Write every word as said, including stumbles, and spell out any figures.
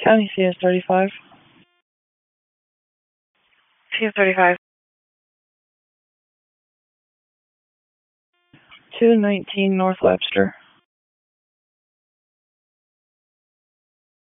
County C S thirty-five. C S thirty-five. two nineteen North Webster.